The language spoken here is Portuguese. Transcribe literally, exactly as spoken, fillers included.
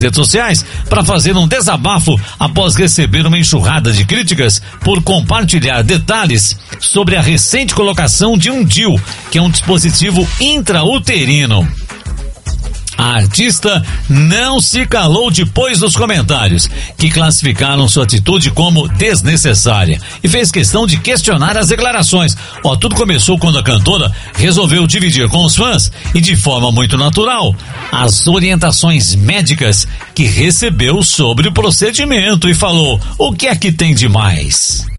redes sociais para fazer um desabafo após receber uma enxurrada de críticas por compartilhar detalhes sobre a recente colocação de um D I U, que é um dispositivo intrauterino. A artista não se calou depois dos comentários, que classificaram sua atitude como desnecessária, e fez questão de questionar as declarações. Ó, tudo começou quando a cantora resolveu dividir com os fãs, e de forma muito natural, as orientações médicas que recebeu sobre o procedimento, e falou: o que é que tem de mais?